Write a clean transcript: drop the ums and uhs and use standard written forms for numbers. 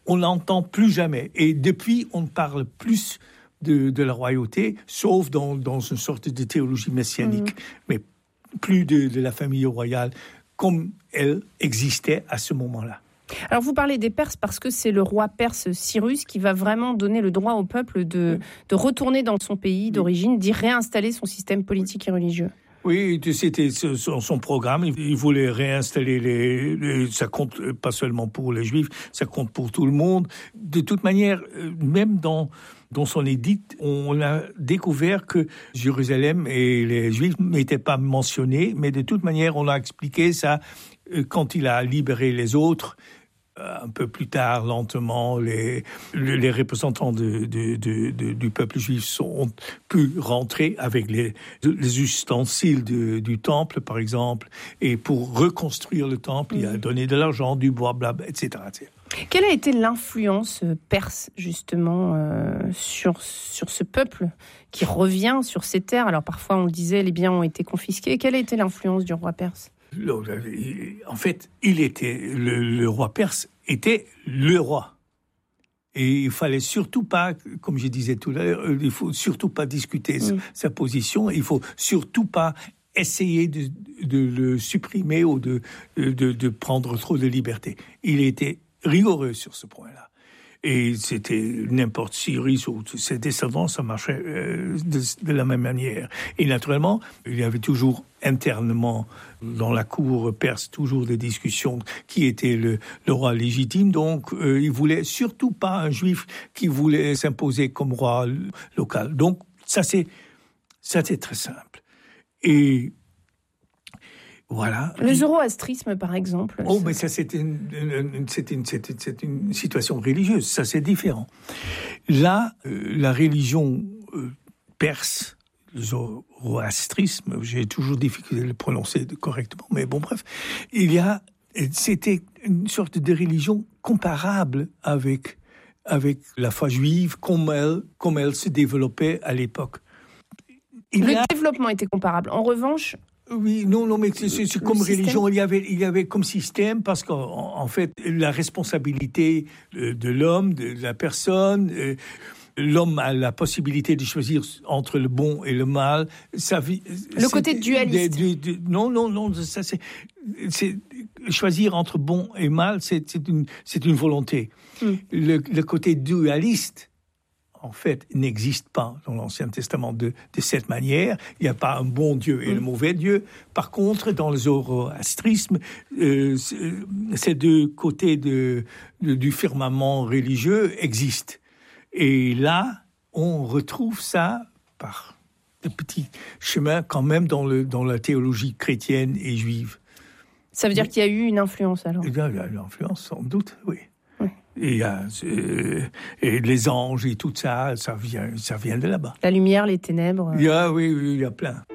on n'entend plus jamais. Et depuis, on ne parle plus de la royauté, sauf dans une sorte de théologie messianique, mais plus de la famille royale comme elle existait à ce moment-là. Alors vous parlez des Perses parce que c'est le roi perse Cyrus qui va vraiment donner le droit au peuple de retourner dans son pays d'origine, d'y réinstaller son système politique et religieux. Oui, c'était son programme. Il voulait réinstaller ça compte pas seulement pour les Juifs, ça compte pour tout le monde. De toute manière, même dans son édit, on a découvert que Jérusalem et les Juifs n'étaient pas mentionnés, mais de toute manière, on a expliqué ça quand il a libéré les autres. Un peu plus tard, lentement, les représentants du peuple juif ont pu rentrer avec les ustensiles du temple, par exemple, et pour reconstruire le temple, il a donné de l'argent, du bois, blabla, etc., etc. Quelle a été l'influence perse, justement, sur ce peuple qui revient sur ces terres? Alors, parfois, on le disait, les biens ont été confisqués. Quelle a été l'influence du roi perse? En fait, le roi perse était le roi. Et il fallait surtout pas, comme je disais tout à l'heure, il faut surtout pas discuter sa position. Il faut surtout pas essayer de le supprimer ou de prendre trop de liberté. Il était rigoureux sur ce point-là. Et c'était n'importe Cyrus ou ses descendants, ça marchait de la même manière. Et naturellement, il y avait toujours internement dans la cour perse toujours des discussions qui était le roi légitime. Donc, il voulait surtout pas un juif qui voulait s'imposer comme roi local. Donc, ça c'est très simple. Et voilà. Le zoroastrisme, par exemple. Oh, mais ça, c'est une situation religieuse. Ça, c'est différent. Là, la religion perse, le zoroastrisme, j'ai toujours difficulté de le prononcer correctement, mais bon, bref, c'était une sorte de religion comparable avec la foi juive, comme elle se développait à l'époque. Le développement était comparable. En revanche, oui, non, mais c'est comme religion, il y avait comme système, parce qu'en fait, la responsabilité de l'homme, de la personne, l'homme a la possibilité de choisir entre le bon et le mal. Le côté dualiste. Non, ça c'est choisir entre bon et mal, c'est une volonté. Le côté dualiste, en fait, n'existe pas dans l'Ancien Testament de cette manière. Il n'y a pas un bon Dieu et un mauvais Dieu. Par contre, dans le zoroastrisme, ces deux côtés du firmament religieux existent. Et là, on retrouve ça par de petits chemins quand même dans la théologie chrétienne et juive. Ça veut dire qu'il y a eu une influence alors? Il y a une influence, sans doute, oui. Et les anges et tout ça, ça vient de là-bas. La lumière, les ténèbres. Oui, il y a plein.